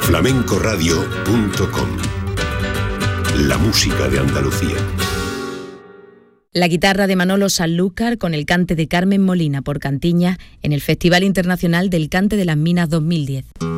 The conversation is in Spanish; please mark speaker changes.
Speaker 1: flamencoradio.com. La música de Andalucía.
Speaker 2: La guitarra de Manolo Sanlúcar con el cante de Carmen Molina por Cantiñas en el Festival Internacional del Cante de las Minas 2010.